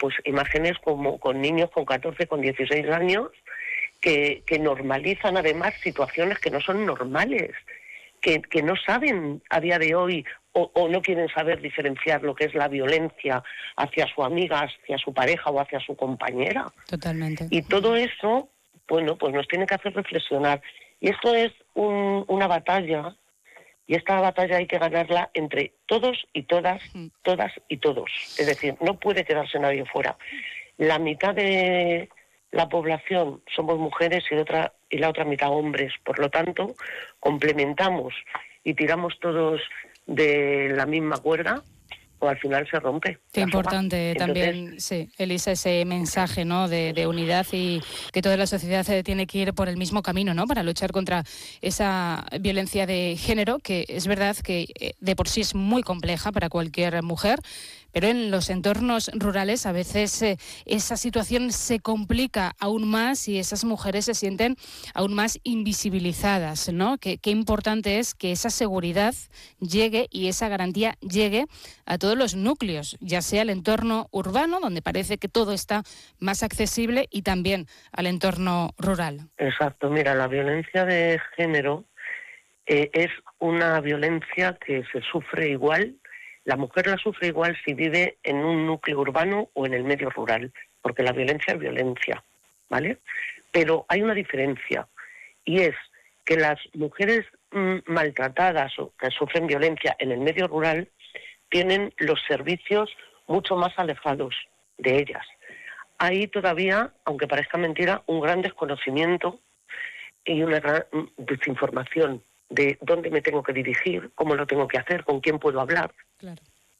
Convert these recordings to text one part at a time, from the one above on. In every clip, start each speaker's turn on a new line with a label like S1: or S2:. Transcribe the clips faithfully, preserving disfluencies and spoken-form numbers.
S1: pues imágenes como con niños con catorce, con dieciséis años, que, que normalizan además situaciones que no son normales, que, que no saben a día de hoy o, o no quieren saber diferenciar lo que es la violencia hacia su amiga, hacia su pareja o hacia su compañera.
S2: Totalmente.
S1: Y todo eso, bueno, pues nos tiene que hacer reflexionar. Y esto es un, una batalla, y esta batalla hay que ganarla entre todos y todas, todas y todos. Es decir, no puede quedarse nadie fuera. La mitad de la población somos mujeres y, otra, y la otra mitad hombres. Por lo tanto, complementamos y tiramos todos de la misma cuerda, o al final se rompe.
S2: Qué importante Entonces, también, sí, Elisa, ese mensaje, ¿no?, de, de unidad, y que toda la sociedad se tiene que ir por el mismo camino, ¿no?, para luchar contra esa violencia de género, que es verdad que de por sí es muy compleja para cualquier mujer, pero en los entornos rurales a veces eh, esa situación se complica aún más y esas mujeres se sienten aún más invisibilizadas, ¿no? Qué, qué importante es que esa seguridad llegue y esa garantía llegue a todos los núcleos, ya sea el entorno urbano, donde parece que todo está más accesible, y también al entorno rural.
S1: Exacto, mira, la violencia de género eh, es una violencia que se sufre igual. La mujer la sufre igual si vive en un núcleo urbano o en el medio rural, porque la violencia es violencia, ¿vale? Pero hay una diferencia, y es que las mujeres mm, maltratadas o que sufren violencia en el medio rural tienen los servicios mucho más alejados de ellas. Hay todavía, aunque parezca mentira, un gran desconocimiento y una gran desinformación de dónde me tengo que dirigir, cómo lo tengo que hacer, con quién puedo hablar.
S2: Claro.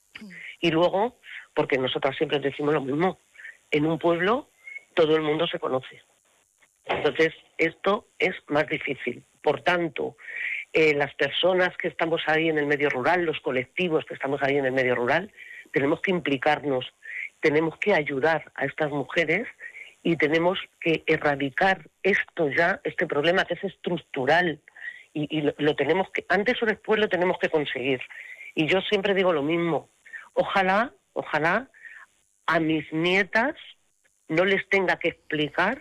S1: Y luego, porque nosotras siempre decimos lo mismo, en un pueblo todo el mundo se conoce. Entonces, esto es más difícil. Por tanto, eh, las personas que estamos ahí en el medio rural, los colectivos que estamos ahí en el medio rural, tenemos que implicarnos, tenemos que ayudar a estas mujeres y tenemos que erradicar esto ya, este problema que es estructural. Y, y lo, lo tenemos que, antes o después lo tenemos que conseguir. Y yo siempre digo lo mismo. Ojalá, ojalá a mis nietas no les tenga que explicar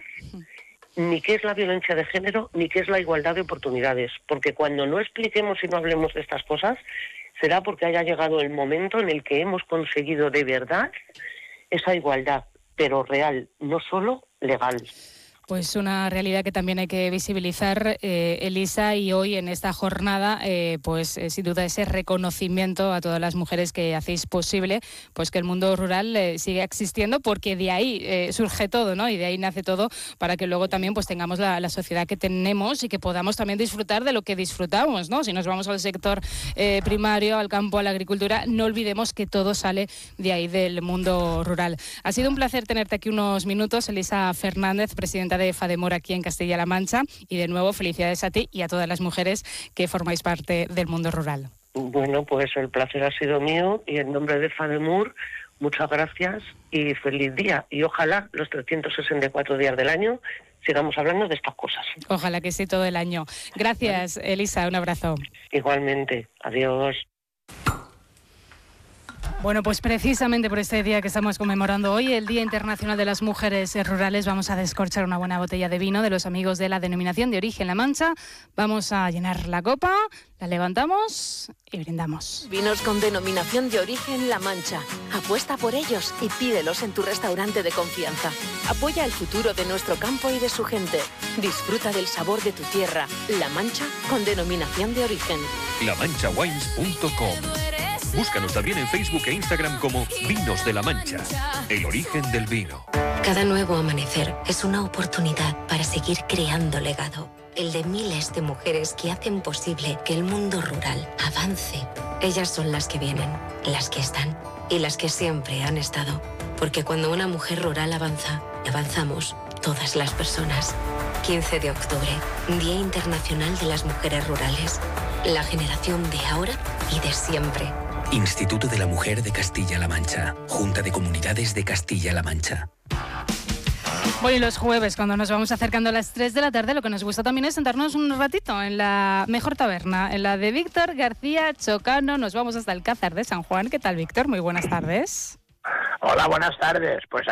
S1: ni qué es la violencia de género, ni qué es la igualdad de oportunidades. Porque cuando no expliquemos y no hablemos de estas cosas, será porque haya llegado el momento en el que hemos conseguido de verdad esa igualdad, pero real, no solo legal.
S2: Pues una realidad que también hay que visibilizar, eh, Elisa, y hoy en esta jornada, eh, pues eh, sin duda ese reconocimiento a todas las mujeres que hacéis posible, pues que el mundo rural eh, siga existiendo, porque de ahí eh, surge todo, ¿no? Y de ahí nace todo, para que luego también pues tengamos la, la sociedad que tenemos y que podamos también disfrutar de lo que disfrutamos, ¿no? Si nos vamos al sector eh, primario, al campo, a la agricultura, no olvidemos que todo sale de ahí, del mundo rural. Ha sido un placer tenerte aquí unos minutos, Elisa Fernández, presidenta de FADEMUR aquí en Castilla-La Mancha, y de nuevo felicidades a ti y a todas las mujeres que formáis parte del mundo rural.
S1: Bueno, pues el placer ha sido mío, y en nombre de FADEMUR, muchas gracias y feliz día, y ojalá los trescientos sesenta y cuatro días del año sigamos hablando de estas cosas.
S2: Ojalá que sí, todo el año. Gracias, Elisa, un abrazo.
S1: Igualmente, adiós.
S2: Bueno, pues precisamente por este día que estamos conmemorando hoy, el Día Internacional de las Mujeres Rurales, vamos a descorchar una buena botella de vino de los amigos de la Denominación de Origen La Mancha. Vamos a llenar la copa, la levantamos y brindamos.
S3: Vinos con Denominación de Origen La Mancha. Apuesta por ellos y pídelos en tu restaurante de confianza. Apoya el futuro de nuestro campo y de su gente. Disfruta del sabor de tu tierra. La Mancha con Denominación de Origen.
S4: la mancha wines punto com. Búscanos también en Facebook e Instagram como Vinos de la Mancha, el origen del vino.
S5: Cada nuevo amanecer es una oportunidad para seguir creando legado. El de miles de mujeres que hacen posible que el mundo rural avance. Ellas son las que vienen, las que están y las que siempre han estado. Porque cuando una mujer rural avanza, avanzamos todas las personas. quince de octubre, Día Internacional de las Mujeres Rurales. La generación de ahora y de siempre.
S6: Instituto de la Mujer de Castilla-La Mancha. Junta de Comunidades de Castilla-La Mancha.
S2: Bueno, y los jueves, cuando nos vamos acercando a las tres de la tarde, lo que nos gusta también es sentarnos un ratito en la mejor taberna, en la de Víctor García Chocano. Nos vamos hasta el Alcázar de San Juan. ¿Qué tal, Víctor? Muy buenas tardes.
S7: Hola, buenas tardes. Pues